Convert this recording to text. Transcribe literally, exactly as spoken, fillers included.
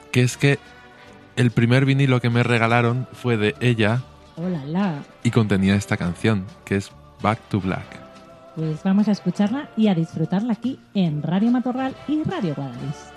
que es que el primer vinilo que me regalaron fue de ella. ¡Hola, la! Y contenía esta canción, que es Back to Black. Pues vamos a escucharla y a disfrutarla aquí en Radio Matorral y Radio Guadalix.